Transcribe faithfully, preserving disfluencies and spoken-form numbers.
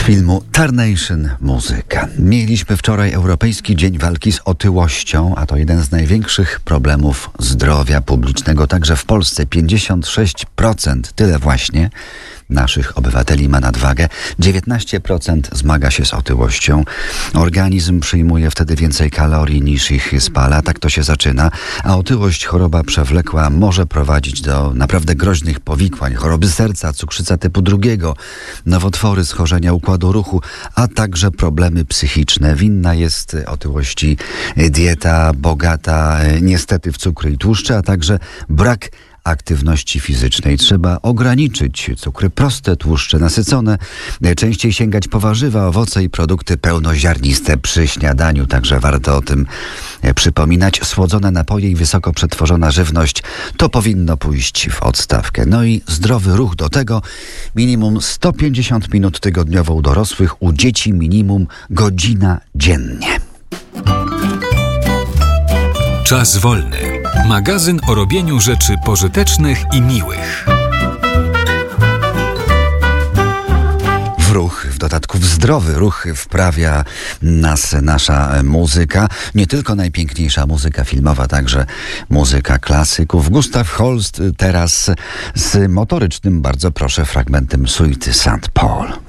filmu Tarnation Muzyka. Mieliśmy wczoraj Europejski Dzień Walki z Otyłością, a to jeden z największych problemów zdrowia publicznego, także w Polsce. pięćdziesiąt sześć procent, tyle właśnie, naszych obywateli ma nadwagę, dziewiętnaście procent zmaga się z otyłością. Organizm przyjmuje wtedy więcej kalorii niż ich spala, tak to się zaczyna, a otyłość, choroba przewlekła, może prowadzić do naprawdę groźnych powikłań, choroby serca, cukrzyca typu drugiego, nowotwory, schorzenia układu ruchu, a także problemy psychiczne. Winna jest otyłości dieta bogata niestety w cukry i tłuszcze, a także brak aktywności fizycznej. Trzeba ograniczyć cukry proste, tłuszcze nasycone, częściej sięgać po warzywa, owoce i produkty pełnoziarniste przy śniadaniu, także warto o tym przypominać. Słodzone napoje i wysoko przetworzona żywność to powinno pójść w odstawkę. No i zdrowy ruch do tego. Minimum sto pięćdziesiąt minut tygodniowo u dorosłych, u dzieci minimum godzina dziennie. Czas wolny. Magazyn o robieniu rzeczy pożytecznych i miłych. W ruch, w dodatku w zdrowy ruch wprawia nas nasza muzyka. Nie tylko najpiękniejsza muzyka filmowa, także muzyka klasyków. Gustav Holst teraz z motorycznym, bardzo proszę, fragmentem suity Saint Paul.